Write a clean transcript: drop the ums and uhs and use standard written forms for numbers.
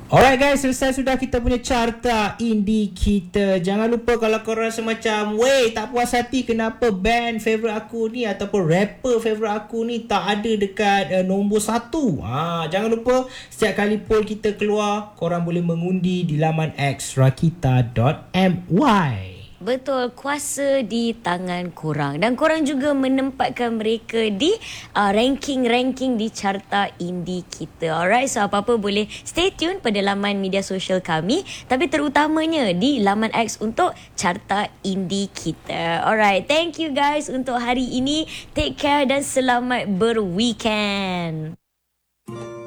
Alright guys, selesai sudah kita punya carta indie kita. Jangan lupa kalau korang rasa macam, weh, tak puas hati kenapa band favourite aku ni ataupun rapper favourite aku ni tak ada dekat nombor 1. Jangan lupa setiap kali poll kita keluar, korang boleh mengundi di laman xrakita.my. Betul, kuasa di tangan korang. Dan korang juga menempatkan mereka di ranking-ranking di carta indie kita. Alright, so apa-apa boleh stay tune pada laman media sosial kami. Tapi terutamanya di laman X untuk carta indie kita. Alright, thank you guys untuk hari ini. Take care dan selamat berweekend.